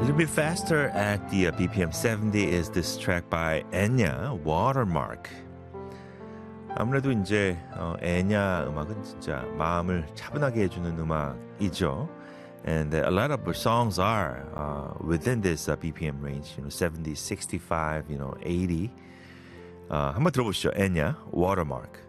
little bit faster at the BPM 70 is this track by Enya, Watermark. 아무래도 이제 에냐 음악은 진짜 마음을 차분하게 해주는 음악이죠. And a lot of songs are within this BPM range, 70, 65, 80. 한번 들어보시죠. Enya, Watermark.